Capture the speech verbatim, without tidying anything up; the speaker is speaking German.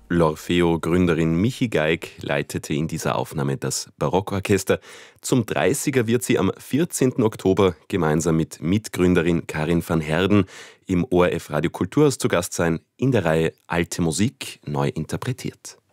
L'Orfeo-Gründerin Michi Geig leitete in dieser Aufnahme das Barockorchester. Zum dreißiger wird sie am vierzehnten Oktober gemeinsam mit Mitgründerin Karin van Heerden im O R F Radio Kulturhaus zu Gast sein in der Reihe Alte Musik neu interpretiert.